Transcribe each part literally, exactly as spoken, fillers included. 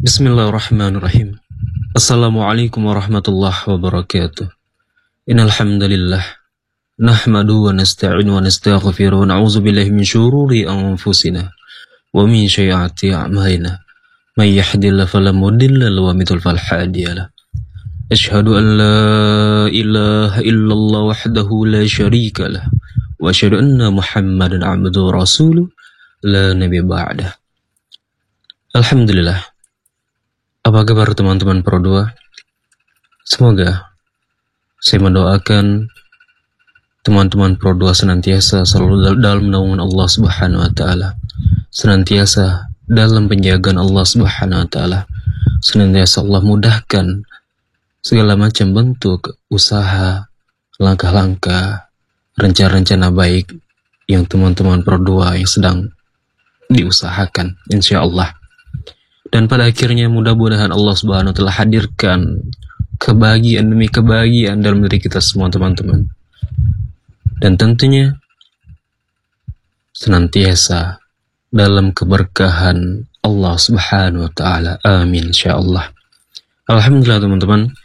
Bismillahirrahmanirrahim. Assalamualaikum warahmatullahi wabarakatuh. Innal hamdalillah nahmadu wa nasta'inu wa nastaghfiru wa na'udzu billahi min syururi anfusina wa min sayyiati a'malina. May yahdihillahu fala mudilla lahu wa may yudlil fala hadiya lahu. Asyhadu an la ilaha illallah wahdahu la syarika lah wa asyhadu anna Muhammadan 'abduhu wa rasuluh la nabiyya ba'dah. Alhamdulillah. Apa kabar teman-teman Pro dua? Semoga saya mendoakan teman-teman Pro dua senantiasa selalu dalam naungan Allah Subhanahu wa taala. Senantiasa dalam penjagaan Allah Subhanahu wa taala. Senantiasa Allah mudahkan segala macam bentuk usaha, langkah-langkah, rencana-rencana baik yang teman-teman Pro dua yang sedang diusahakan, insya Allah. Dan pada akhirnya mudah-mudahan Allah Subhanahu wa taala hadirkan kebahagiaan demi kebahagiaan dalam diri kita semua teman-teman. Dan tentunya senantiasa dalam keberkahan Allah Subhanahu wa taala. Amin insyaallah. Alhamdulillah teman-teman.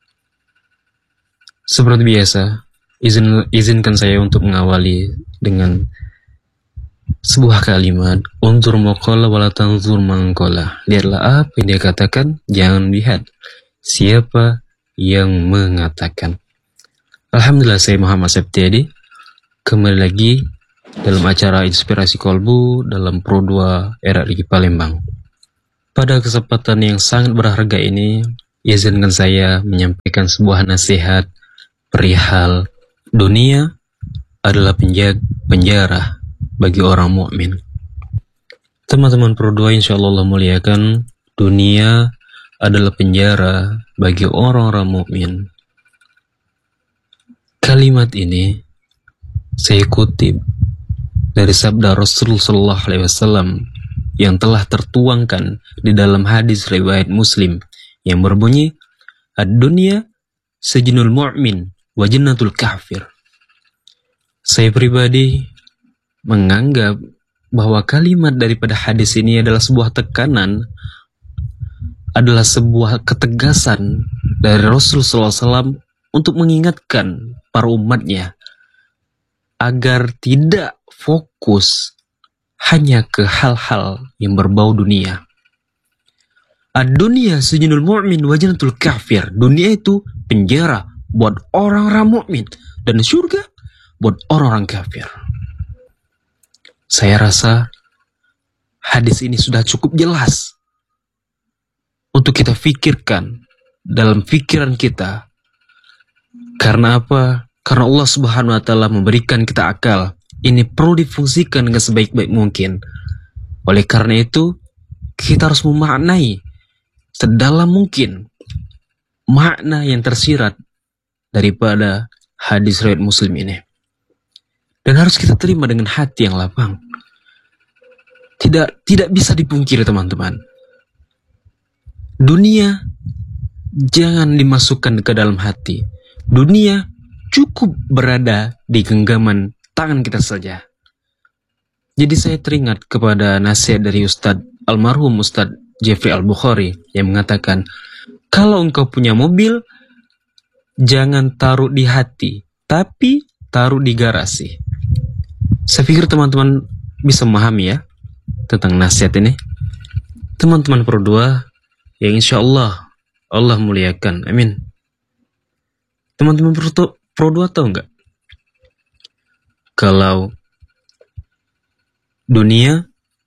Seperti biasa, izin izinkan saya untuk mengawali dengan sebuah kalimat, unzur maqala wala tanzur mangqala. Lihatlah apa yang dia katakan, jangan lihat siapa yang mengatakan. Alhamdulillah, saya Muhammad Septiadi kembali lagi dalam acara Inspirasi Kolbu dalam Pro dua R R I Palembang. Pada kesempatan yang sangat berharga ini, izinkan saya menyampaikan sebuah nasihat perihal dunia adalah penjara bagi orang mukmin. Teman-teman Pro dua, insyaallah Allah muliakan, dunia adalah penjara bagi orang-orang mukmin. Kalimat ini saya kutip dari sabda Rasul sallallahu alaihi wasallam yang telah tertuangkan di dalam hadis riwayat Muslim yang berbunyi, "Ad-dunya sijnul mu'min wa jannatul kafir." Saya pribadi menganggap bahwa kalimat daripada hadis ini adalah sebuah tekanan, adalah sebuah ketegasan dari Rasul sallallahu alaihi wasallam untuk mengingatkan para umatnya agar tidak fokus hanya ke hal-hal yang berbau dunia. Ad-dunya sijnul mu'min wa jannatul kafir. Dunia itu penjara buat orang-orang mukmin dan surga buat orang-orang kafir. Saya rasa hadis ini sudah cukup jelas untuk kita pikirkan dalam pikiran kita. Karena apa? Karena Allah Subhanahu wa taala memberikan kita akal. Ini perlu difungsikan dengan sebaik-baik mungkin. Oleh karena itu, kita harus memaknai sedalam mungkin makna yang tersirat daripada hadis riwayat Muslim ini. Dan harus kita terima dengan hati yang lapang. Tidak tidak bisa dipungkiri teman-teman. Dunia jangan dimasukkan ke dalam hati. Dunia cukup berada di genggaman tangan kita saja. Jadi saya teringat kepada nasihat dari Ustadz almarhum Ustadz Jeffrey Al-Bukhari yang mengatakan, kalau engkau punya mobil, jangan taruh di hati, tapi taruh di garasi. Saya pikir teman-teman bisa memahami ya tentang nasihat ini. Teman-teman Pro dua yang insya Allah Allah muliakan, amin. Teman-teman Pro dua tahu nggak? Kalau dunia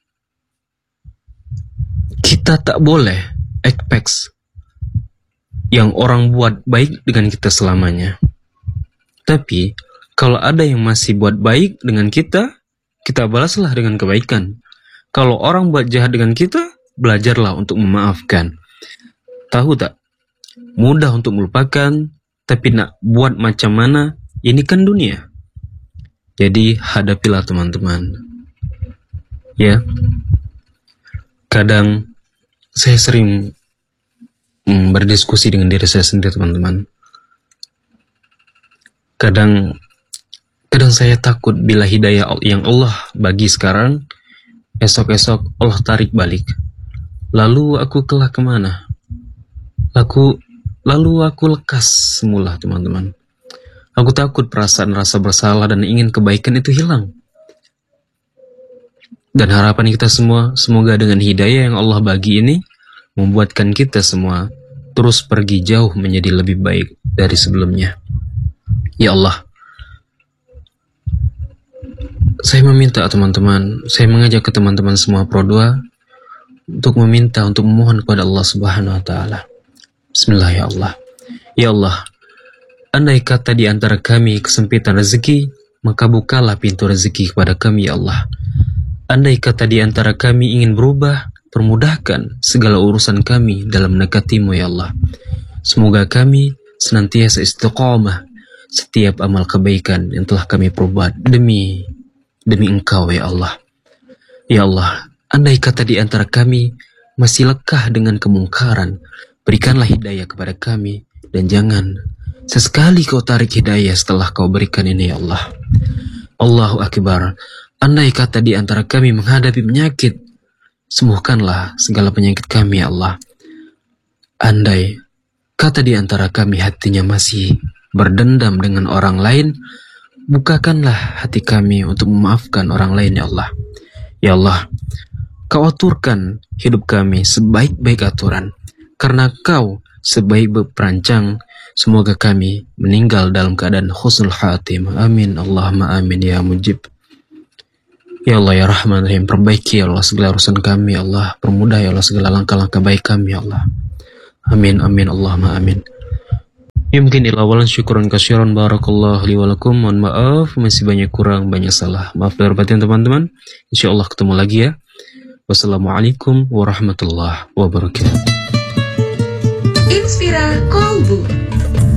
kita tak boleh expect yang orang buat baik dengan kita selamanya. Tapi kalau ada yang masih buat baik dengan kita, kita balaslah dengan kebaikan. Kalau orang buat jahat dengan kita, belajarlah untuk memaafkan. Tahu tak? Mudah untuk melupakan, tapi nak buat macam mana, ini kan dunia. Jadi hadapilah teman-teman. Ya. Kadang saya sering hmm, berdiskusi dengan diri saya sendiri teman-teman. Kadang Kadang saya takut bila hidayah yang Allah bagi sekarang, esok-esok Allah tarik balik. Lalu aku kelak kemana? Lalu, lalu aku lekas semula, teman-teman. Aku takut perasaan rasa bersalah dan ingin kebaikan itu hilang. Dan harapan kita semua, semoga dengan hidayah yang Allah bagi ini, membuatkan kita semua terus pergi jauh menjadi lebih baik dari sebelumnya. Ya Allah, saya meminta teman-teman, saya mengajak ke teman-teman semua Pro dua untuk meminta, untuk memohon kepada Allah Subhanahu wa Ta'ala. Bismillah ya Allah. Ya Allah, andai kata di antara kami kesempitan rezeki, maka bukalah pintu rezeki kepada kami ya Allah. Andai kata di antara kami ingin berubah, permudahkan segala urusan kami dalam mendekati-Mu ya Allah. Semoga kami senantiasa istiqomah setiap amal kebaikan yang telah kami perbuat demi demi Engkau ya Allah. Ya Allah, andai kata di antara kami masih lekah dengan kemungkaran, berikanlah hidayah kepada kami dan jangan sesekali Kau tarik hidayah setelah Kau berikan ini ya Allah. Allahu Akbar. Andai kata di antara kami menghadapi penyakit, sembuhkanlah segala penyakit kami ya Allah. Andai kata di antara kami hatinya masih berdendam dengan orang lain, bukakanlah hati kami untuk memaafkan orang lain ya Allah. Ya Allah, Kau aturkan hidup kami sebaik-baik aturan, karena Kau sebaik perancang. Semoga kami meninggal dalam keadaan husnul khatimah. Amin Allahumma amin ya mujib. Ya Allah ya Rahman Rahim, perbaiki ya Allah segala urusan kami ya Allah, permudah ya Allah segala langkah-langkah baik kami ya Allah. Amin amin Allahumma amin. Ya mungkin ilawalan syukuran kasyiran barakallahu li walakum. Mohon maaf masih banyak kurang, banyak salah. Maaf lahir batin teman-teman. Insyaallah ketemu lagi ya. Wassalamualaikum warahmatullahi wabarakatuh. Inspira Kolbu.